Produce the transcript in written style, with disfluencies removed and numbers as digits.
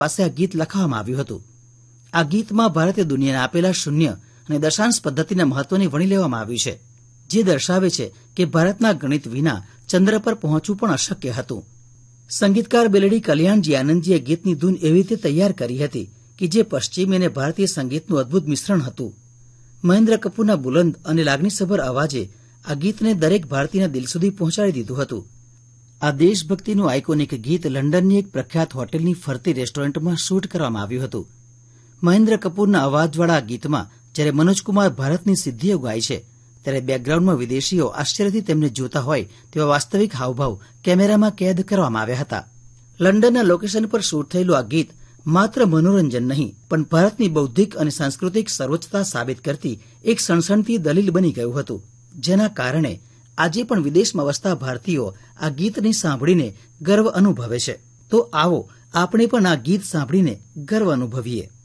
પાસે આ ગીત લખવામાં આવ્યું હતું. આ ગીતમાં ભારતીય દુનિયાને આપેલા શૂન્ય અને દશાંશ પદ્ધતિના મહત્વને વણી લેવામાં આવ્યું છે, જે દર્શાવે છે કે ભારતના ગણિત વિના ચંદ્ર પર પહોંચવું પણ અશક્ય હતું. સંગીતકાર બેલડી કલ્યાણજી આનંદજીએ ગીતની ધૂન એવી રીતે તૈયાર કરી હતી કે જે પશ્ચિમી અને ભારતીય સંગીતનું અદભુત મિશ્રણ હતું. મહેન્દ્ર કપૂરના બુલંદ અને લાગણીસભર અવાજે આ ગીતને દરેક ભારતીયના દિલ સુધી પહોંચાડી દીધું હતું. આ દેશભક્તિનું આઇકોનિક ગીત લંડનની એક પ્રખ્યાત હોટેલની ફરતી રેસ્ટોરન્ટમાં શૂટ કરવામાં આવ્યું હતું. મહેન્દ્ર કપૂરના અવાજવાળા આ ગીતમાં જ્યારે મનોજકુમાર ભારતની સિદ્ધિઓ ગાય છે, ત્યારે બેકગ્રાઉન્ડમાં વિદેશીઓ આશ્ચર્યથી તેમને જોતા હોય તેવા વાસ્તવિક હાવભાવ કેમેરામાં કેદ કરવામાં આવ્યા હતા. લંડનના લોકેશન પર શૂટ થયેલું આ ગીત માત્ર મનોરંજન નહીં, પણ ભારતની બૌદ્ધિક અને સાંસ્કૃતિક સર્વોચ્ચતા સાબિત કરતી એક સણસણતી દલીલ બની ગયું હતું, જેના કારણે આજે પણ વિદેશમાં વસતા ભારતીયો આ ગીતને સાંભળીને ગર્વ અનુભવે છે. તો આવો આપણે પણ આ ગીત સાંભળીને ગર્વ અનુભવીએ.